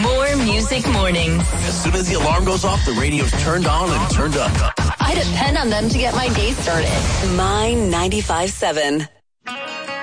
More Music Mornings. As soon as the alarm goes off, the radio's turned on and turned up. I depend on them to get my day started. My 95.7.